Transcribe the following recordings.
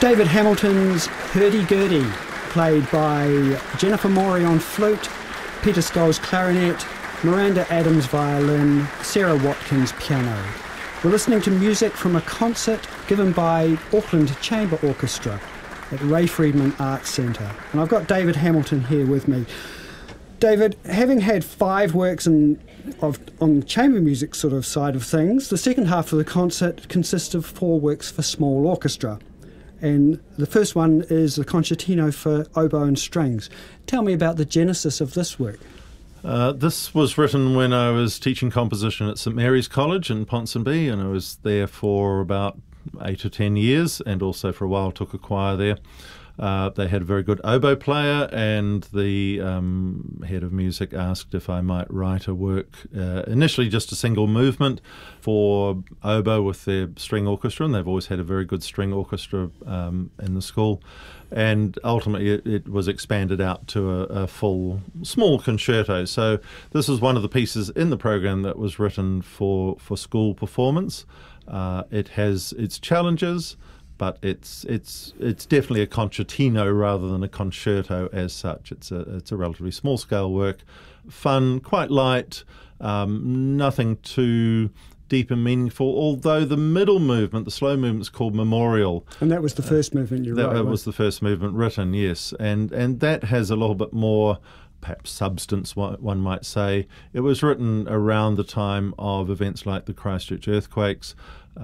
David Hamilton's Hurdy-Gurdy, played by Jennifer Morey on flute, Peter Scholes clarinet, Miranda Adams violin, Sarah Watkins piano. We're listening to music from a concert given by Auckland Chamber Orchestra at Ray Friedman Arts Centre. And I've got David Hamilton here with me. David, having had 5 works on the chamber music sort of side of things, the second half of the concert consists of 4 works for small orchestra. And the first one is the Concertino for Oboe and Strings. Tell me about the genesis of this work. This was written when I was teaching composition at St Mary's College in Ponsonby, and I was there for about 8 or 10 years, and also for a while took a choir there. They had a very good oboe player, and the head of music asked if I might write a work, initially just a single movement for oboe with their string orchestra, and they've always had a very good string orchestra in the school. And ultimately it was expanded out to a full small concerto. So this is one of the pieces in the program that was written for school performance. It has its challenges, but it's definitely a concertino rather than a concerto as such. It's a relatively small scale work, fun, quite light, nothing too deep and meaningful, although the middle movement, the slow movement, is called Memorial. And that was the first movement you wrote? That was the first movement written, yes. And that has a little bit more, perhaps, substance, one might say. It was written around the time of events like the Christchurch earthquakes,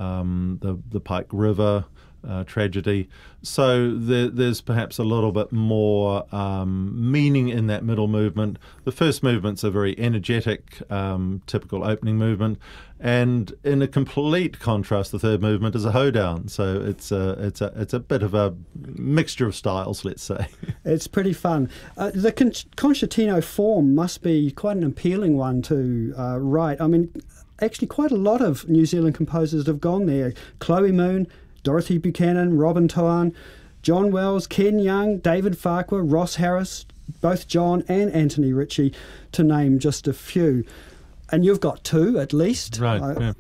the Pike River tragedy. So there's perhaps a little bit more meaning in that middle movement. The first movement's a very energetic, typical opening movement, and in a complete contrast, the third movement is a hoedown. So it's a bit of a mixture of styles, let's say. It's pretty fun. The concertino form must be quite an appealing one to write. I mean, actually, quite a lot of New Zealand composers have gone there. Chloe Moon, Dorothy Buchanan, Robin Toan, John Wells, Ken Young, David Farquhar, Ross Harris, both John and Anthony Ritchie, to name just a few. And you've got 2 at least. Right. Yeah.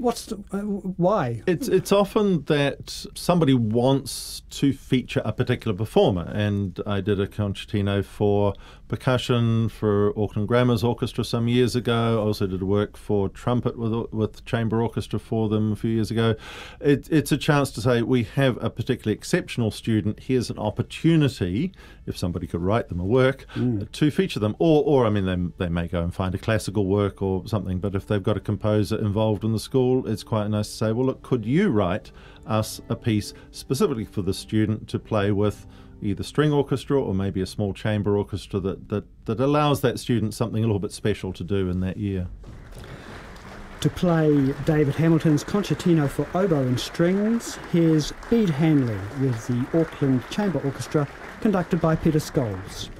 Why? It's often that somebody wants to feature a particular performer, and I did a concertino for percussion for Auckland Grammar's Orchestra some years ago. I also did work for trumpet with chamber orchestra for them a few years ago. It's a chance to say, we have a particularly exceptional student. Here's an opportunity, if somebody could write them a work, to feature them. Or I mean, they may go and find a classical work or something, but if they've got a composer involved in the school, it's quite nice to say, well, look, could you write us a piece specifically for the student to play with either string orchestra or maybe a small chamber orchestra that allows that student something a little bit special to do in that year. To play David Hamilton's Concertino for Oboe and Strings, here's Bede Hanley with the Auckland Chamber Orchestra, conducted by Peter Scholes.